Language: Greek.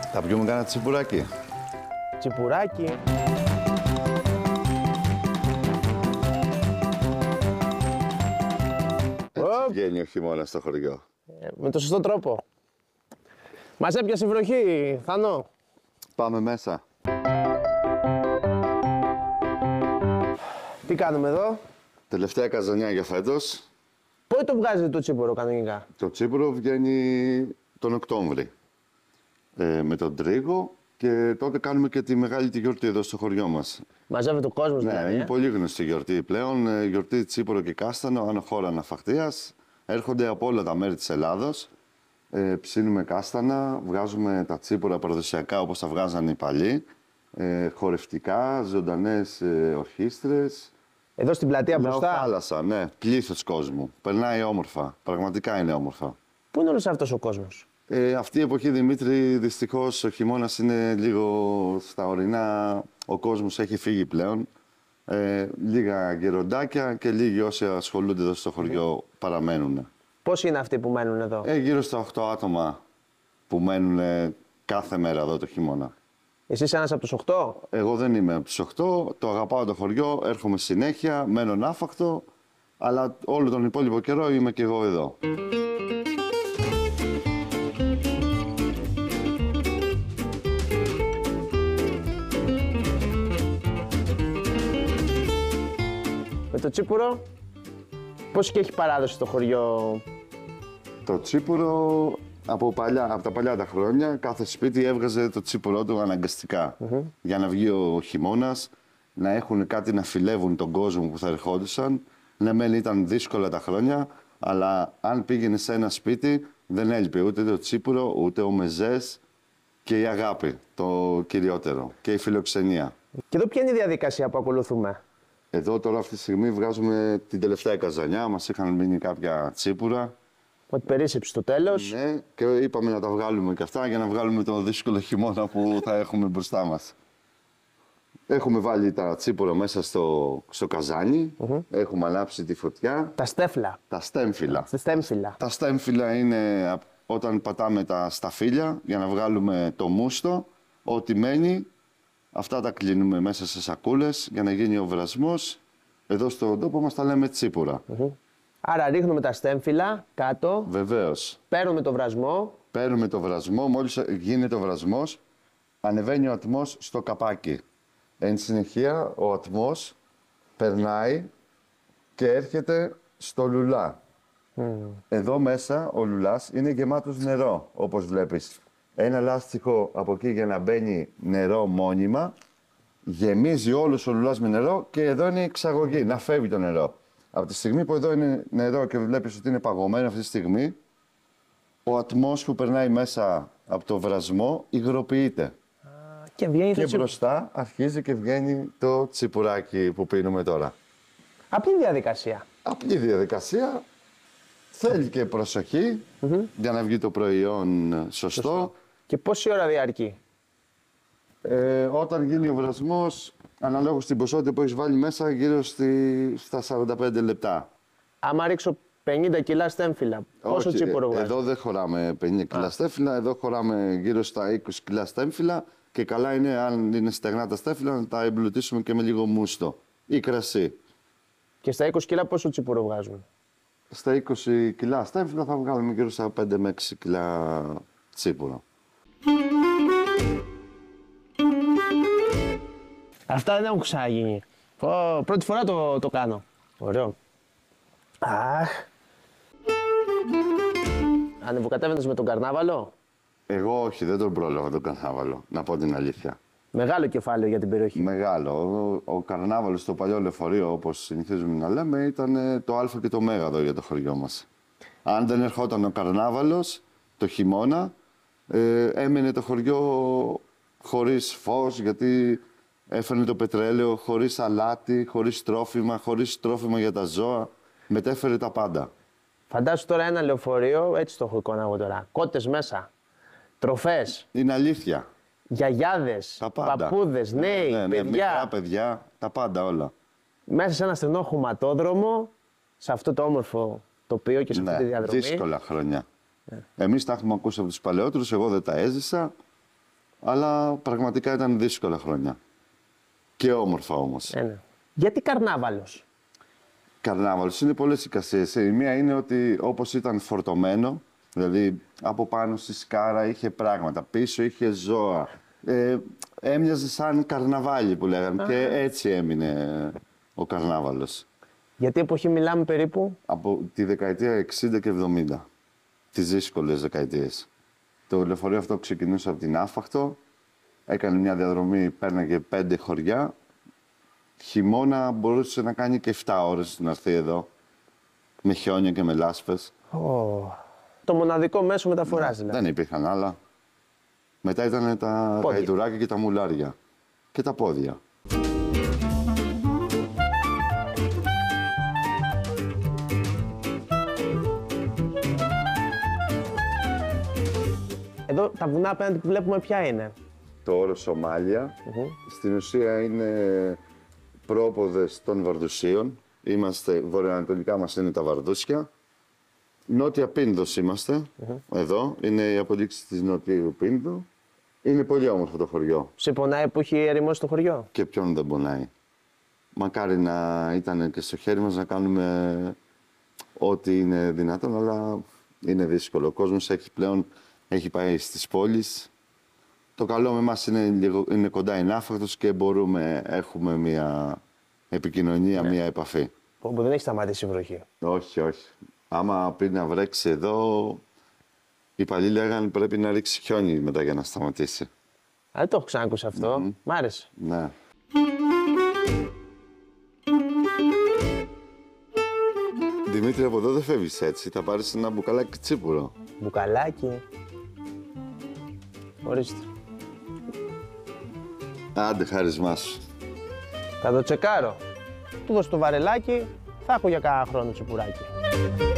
Θα πιούμε κανένα τσιπουράκι. Τσιπουράκι. Έτσι βγαίνει ο χειμώνας στο χωριό. Με το σωστό τρόπο. Μας έπιασε η βροχή, Θάνο. Πάμε μέσα. Τι κάνουμε εδώ? Τελευταία καζανιά για φέτος. Πότε το βγάζετε το τσίπουρο κανονικά? Το τσίπουρο βγαίνει τον Οκτώβρη. Με τον Τρίγο και τότε κάνουμε και τη μεγάλη τη γιορτή εδώ στο χωριό μας. Μαζεύεται ο κόσμος Ναι, δηλαδή. είναι πολύ γνωστή γιορτή πλέον. Γιορτή τσίπουρο και κάστανο, άνω χώρα αναφαχτίας. Έρχονται από όλα τα μέρη της Ελλάδος. Ψήνουμε κάστανα, βγάζουμε τα τσίπουρα παραδοσιακά όπως τα βγάζανε οι παλιοί. Χορευτικά, ζωντανές ορχήστρες. Εδώ στην πλατεία μπροστά. Θάλασσα, ναι, πλήθος κόσμου. Περνάει όμορφα. Πραγματικά είναι όμορφα. Πού είναι όλος αυτός ο κόσμος? Αυτή η εποχή, Δημήτρη, δυστυχώς ο χειμώνας είναι λίγο στα ορεινά. Ο κόσμος έχει φύγει πλέον. Λίγα γεροντάκια και λίγοι όσοι ασχολούνται εδώ στο χωριό παραμένουν. Πόσοι είναι αυτοί που μένουν εδώ? Γύρω στα 8 άτομα που μένουν κάθε μέρα εδώ το χειμώνα. Εσύ είσαι ένας από τους 8? Εγώ δεν είμαι από τους 8, το αγαπάω το χωριό, έρχομαι συνέχεια, μένω ναύαχτο, αλλά όλο τον υπόλοιπο καιρό είμαι και εγώ εδώ. Με το τσίπουρο, πώς και έχει παράδοση το χωριό? Το τσίπουρο από τα παλιά τα χρόνια, κάθε σπίτι έβγαζε το τσίπουρό του αναγκαστικά. Για να βγει ο χειμώνας, να έχουν κάτι να φιλεύουν τον κόσμο που θα ερχόντουσαν. Ναι, μεν ήταν δύσκολα τα χρόνια, αλλά αν πήγαινε σε ένα σπίτι, δεν έλειπε ούτε το τσίπουρο, ούτε ο μεζές και η αγάπη, το κυριότερο, και η φιλοξενία. Και εδώ ποια είναι η διαδικασία που ακολουθούμε? Εδώ τώρα αυτή τη στιγμή βγάζουμε την τελευταία καζανιά, μας είχαν μείνει κάποια τσίπουρα. Ότι περίσσεψε στο τέλος. Ναι, και είπαμε να τα βγάλουμε και αυτά για να βγάλουμε το δύσκολο χειμώνα που θα έχουμε μπροστά μας. Έχουμε βάλει τα τσίπουρα μέσα στο καζάνι, έχουμε ανάψει τη φωτιά. Τα στέφλα. Τα στέμφυλλα. Στα στέμφυλλα. Τα στέμφυλλα είναι όταν πατάμε τα σταφύλια για να βγάλουμε το μούστο. Ό,τι μένει, αυτά τα κλείνουμε μέσα σε σακούλες για να γίνει ο βρασμός. Εδώ στον τόπο μας τα λέμε τσίπουρα. Άρα ρίχνουμε τα στέμφυλλα κάτω. Βεβαίως. Παίρνουμε το βρασμό. Παίρνουμε το βρασμό, μόλις γίνεται ο βρασμός, ανεβαίνει ο ατμός στο καπάκι. Εν συνεχεία, ο ατμός περνάει και έρχεται στο λουλά. Εδώ μέσα ο λουλάς είναι γεμάτος νερό, όπως βλέπεις. Ένα λάστιχο από εκεί για να μπαίνει νερό μόνιμα, γεμίζει όλος ο λουλάς με νερό και εδώ είναι η εξαγωγή, να φεύγει το νερό. Από τη στιγμή που εδώ είναι νερό και βλέπεις ότι είναι παγωμένο αυτή τη στιγμή, ο ατμός που περνάει μέσα από το βρασμό υγροποιείται. Και βγαίνει Και μπροστά αρχίζει και βγαίνει το τσιπουράκι που πίνουμε τώρα. Απλή διαδικασία. Απλή διαδικασία. Θέλει και προσοχή για να βγει το προϊόν σωστό. Και πόση ώρα διαρκεί? Όταν γίνει ο βρασμός, αναλόγως στην ποσότητα που έχεις βάλει μέσα, γύρω στα 45 λεπτά. Άμα ρίξω 50 κιλά στέμφυλλα, πόσο τσίπουρο βγάζει? Εδώ δεν χωράμε 50 κιλά στέμφυλλα, εδώ χωράμε γύρω στα 20 κιλά στέμφυλλα και καλά είναι, αν είναι στεγνά τα στέμφυλλα, να τα εμπλουτίσουμε και με λίγο μούστο ή κρασί. Και στα 20 κιλά πόσο τσίπουρο βγάζουμε? Στα 20 κιλά στέμφυλλα θα βγάλουμε γύρω στα 5 με 6 κιλά τσίπουρο. Αυτά δεν έχουν ξαναγίνει. Πρώτη φορά το κάνω. Ωραίο. Αχ. Ανεβοκατέβαινες με τον καρνάβαλο? Εγώ όχι, δεν τον πρόλαβα τον καρνάβαλο, να πω την αλήθεια. Μεγάλο κεφάλαιο για την περιοχή. Μεγάλο. Ο καρνάβαλος στο παλιό λεωφορείο, όπως συνηθίζουμε να λέμε, ήταν το Α και το Μέγα εδώ για το χωριό μας. Αν δεν ερχόταν ο καρνάβαλος το χειμώνα, έμενε το χωριό χωρίς φως, γιατί έφερνε το πετρέλαιο, χωρίς αλάτι, χωρίς τρόφιμα για τα ζώα. Μετέφερε τα πάντα. Φαντάσου τώρα ένα λεωφορείο, έτσι το έχω εικόνα εγώ τώρα. Κότες μέσα, τροφές, Είναι αλήθεια. γιαγιάδες, παππούδες, νέοι, παιδιά. Μικρά παιδιά, τα πάντα όλα. Μέσα σε ένα στενό χωματόδρομο, σε αυτό το όμορφο τοπίο και σε αυτή τη διαδρομή. Δύσκολα χρόνια. Εμείς τα έχουμε ακούσει από τους παλαιότερους, εγώ δεν τα έζησα. αλλά πραγματικά ήταν δύσκολα χρόνια. Και όμορφα όμως. Ναι. Γιατί καρνάβαλος? Καρνάβαλος είναι πολλές εικασίες. Η μία είναι ότι όπως ήταν φορτωμένο, δηλαδή από πάνω στη σκάρα είχε πράγματα, πίσω είχε ζώα. Έμοιαζε σαν καρναβάλι που λέγανε και έτσι έμεινε ο καρνάβαλος. Γιατί εποχή μιλάμε περίπου? Από τη δεκαετία 60 και 70, τις δύσκολες δεκαετίες. Το λεωφορείο αυτό ξεκινούσε από την Άφαχτο, έκανε μια διαδρομή, πέρναγε 5 χωριά. Χειμώνα μπορούσε να κάνει και 7 ώρες να έρθει εδώ, με χιόνια και με λάσπες. Το μοναδικό μέσο μεταφοράς δηλαδή. Δεν υπήρχαν άλλα. Μετά ήταν τα Πόδια. γαϊδουράκια και τα μουλάρια. Και τα πόδια. Εδώ τα βουνά απέναντι που βλέπουμε ποια είναι? Το όρο Σομάλια, στην ουσία είναι πρόποδες των Βαρδουσίων. Είμαστε, βορειοανατολικά μας είναι τα Βαρδούσια. Νότια Πίνδος είμαστε, εδώ. Είναι η αποδείξη της Νότιου Πίνδου. Είναι πολύ όμορφο το χωριό. Σε πονάει που έχει ερημώσει το χωριό? Και ποιον δεν πονάει. Μακάρι να ήταν και στο χέρι μας να κάνουμε ό,τι είναι δυνατόν, αλλά είναι δύσκολο. Ο κόσμος έχει πάει στις πόλεις. Το καλό με εμάς είναι κοντά η Άφαχτος και έχουμε μια επικοινωνία, μια επαφή. Που δεν έχει σταματήσει η βροχή. Όχι, όχι. Άμα πει να βρέξει εδώ, οι παλιοί λέγανε πρέπει να ρίξει χιόνι μετά για να σταματήσει. Δεν το έχω ξανακούσει αυτό. Μ' άρεσε. Ναι. Δημήτρη, από εδώ δεν φεύγεις έτσι. Θα πάρεις ένα μπουκαλάκι τσίπουρο. Μπουκαλάκι. Ορίστε. Άντε, χάρισμά σου. Θα το τσεκάρω. Του δώσω το βαρελάκι, θα έχω για κάνα χρόνο τσιπουράκι.